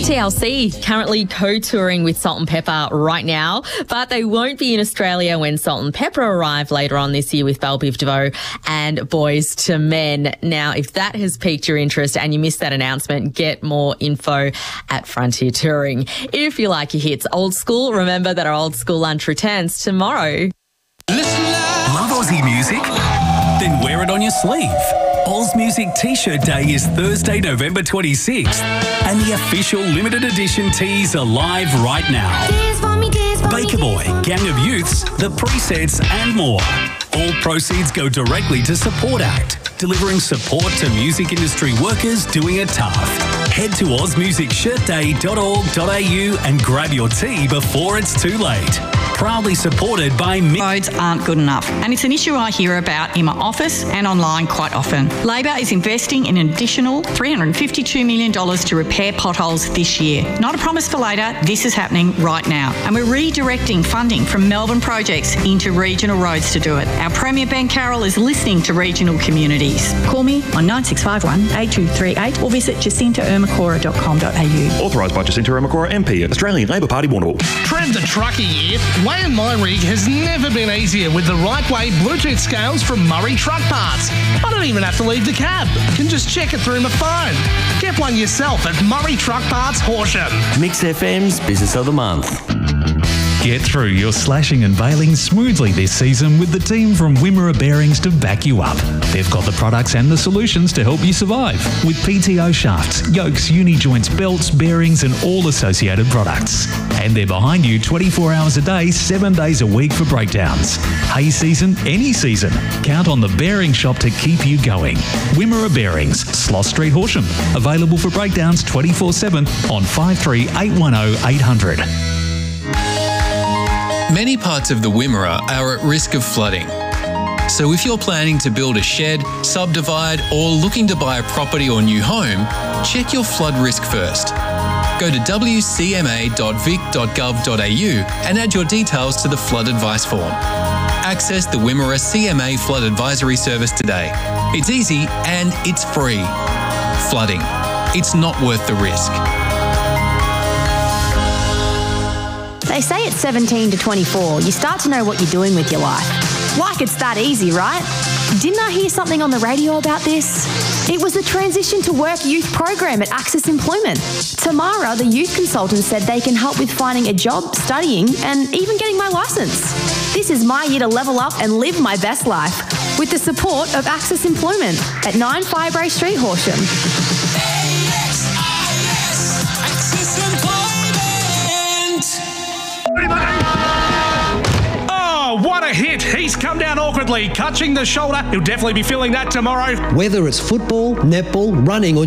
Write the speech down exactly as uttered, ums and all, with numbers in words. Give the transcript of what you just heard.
T L C currently co-touring with Salt and Pepper right now, but they won't be in Australia when Salt and Pepper arrive later on this year with Belle Biv DeVoe and Boys to Men. Now, if that has piqued your interest and you missed that announcement, get more info at Frontier Touring. If you like your hits old school, remember that our old school lunch returns tomorrow. Love Aussie music? Then wear it on your sleeve. Oz Music T-shirt Day is Thursday, November twenty-sixth, and the official limited edition tees are live right now. Baker Boy, Gang of Youths, The Presets and more. All proceeds go directly to Support Act, delivering support to music industry workers doing it tough. Head to oz music shirt day dot org dot a u and grab your tee before it's too late. Proudly supported by... Roads aren't good enough, and it's an issue I hear about in my office and online quite often. Labor is investing in an additional three hundred fifty-two million dollars to repair potholes this year. Not a promise for later, this is happening right now. And we're redirecting funding from Melbourne projects into regional roads to do it. Our Premier Ben Carroll is listening to regional communities. Call me on nine six five one, eight two three eight or visit jacinta ermacora dot com dot a u. Authorised by Jacinta Ermacora M P, Australian Labor Party, Warrnambool. Trend the trucker year. Weighing my rig has never been easier with the right way Bluetooth scales from Murray Truck Parts. I don't even have to leave the cab. Can just check it through my phone. Get one yourself at Murray Truck Parts, Horsham. Mix F M's Business of the Month. Get through your slashing and bailing smoothly this season with the team from Wimmera Bearings to back you up. They've got the products and the solutions to help you survive with P T O shafts, yokes, uni joints, belts, bearings and all associated products. And they're behind you twenty-four hours a day, seven days a week for breakdowns. Hay season, any season. Count on the Bearing Shop to keep you going. Wimmera Bearings, Sloss Street, Horsham. Available for breakdowns twenty-four seven on five three eight one zero eight hundred. Many parts of the Wimmera are at risk of flooding. So if you're planning to build a shed, subdivide, or looking to buy a property or new home, check your flood risk first. Go to w c m a dot vic dot gov dot a u and add your details to the flood advice form. Access the Wimmera C M A Flood Advisory Service today. It's easy and it's free. Flooding. It's not worth the risk. They say at seventeen to twenty-four, you start to know what you're doing with your life. Like it's that easy, right? Didn't I hear something on the radio about this? It was the Transition to Work Youth program at Access Employment. Tamara, the youth consultant, said they can help with finding a job, studying, and even getting my licence. This is my year to level up and live my best life with the support of Access Employment at nine Firebrae Street, Horsham. What a hit! He's come down awkwardly, catching the shoulder. He'll definitely be feeling that tomorrow. Whether it's football, netball, running or